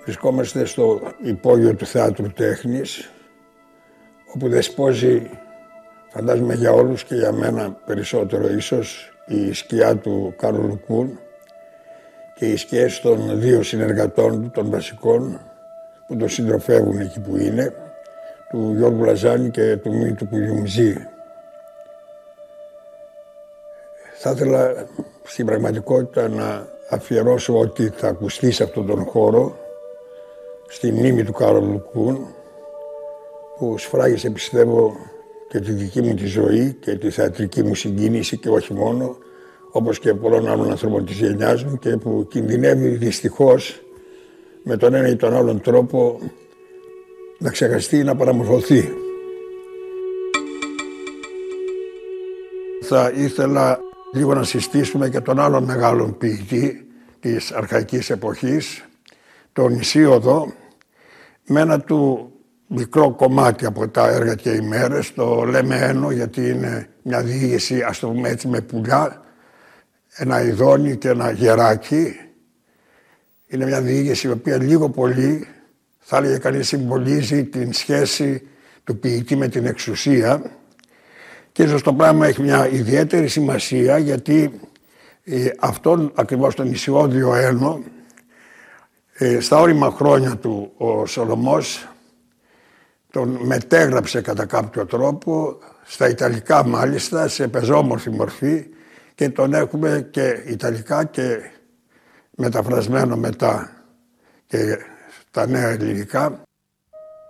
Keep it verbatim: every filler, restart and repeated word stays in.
Βρισκόμαστε στο υπόγειο του Θεάτρου Τέχνης, όπου δεσπόζει, φαντάζομαι για όλους και για μένα περισσότερο ίσως, η σκιά του Κάρολου Κουν και οι σκιές των δύο συνεργατών του, των βασικών, που τον συντροφεύουν εκεί που είναι, του Γιώργου Λαζάνη και του Μήτου Κουγιουμζή. Θα ήθελα στην πραγματικότητα να αφιερώσω ό,τι θα ακουστεί σε αυτόν τον χώρο στη μνήμη του Κάρολου Κουν, που σφράγισε, πιστεύω, και τη δική μου τη ζωή και τη θεατρική μου συγκίνηση και όχι μόνο, όπως και πολλών άλλων ανθρώπων της γενιάς μου, και που κινδυνεύει δυστυχώς με τον ένα ή τον άλλον τρόπο να ξεχαστεί ή να παραμορφωθεί. Θα ήθελα λίγο να συστήσουμε και τον άλλον μεγάλον ποιητή της αρχαϊκής εποχής, τον Ησίοδο, με ένα του μικρό κομμάτι από τα έργα και οι μέρες, το λέμε ένο γιατί είναι μια διήγηση, ας το πούμε έτσι, με πουλιά, ένα ειδόνι και ένα γεράκι. Είναι μια διήγηση η οποία λίγο πολύ, θα έλεγε κανείς, συμβολίζει την σχέση του ποιητή με την εξουσία, και ίσως το πράγμα έχει μια ιδιαίτερη σημασία γιατί ε, αυτόν ακριβώς τον Ησιώδιο ένο, ε, στα όρημα χρόνια του ο Σολομός τον μετέγραψε κατά κάποιο τρόπο, στα Ιταλικά μάλιστα, σε πεζόμορφη μορφή, και τον έχουμε και Ιταλικά και μεταφρασμένο μετά και τα νέα ελληνικά